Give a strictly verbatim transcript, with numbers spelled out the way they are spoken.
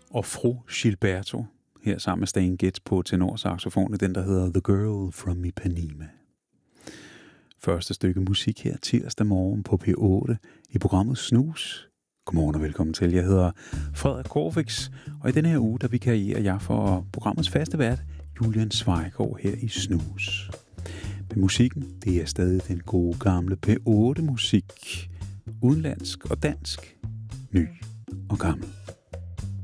og fru Gilberto, her sammen med Stan Getz på tenorsaxofon, den der hedder The Girl from Ipanema. Første stykke musik her tirsdag morgen på P otte i programmet Snus. Godmorgen og velkommen til. Jeg hedder Frederik Korfix, og i denne her uge, der vikarierer jeg for programmets faste vært, Julian Zweigård her i Snus. Men musikken, det er stadig den gode gamle P otte musik. Udenlandsk og dansk, ny og gammel.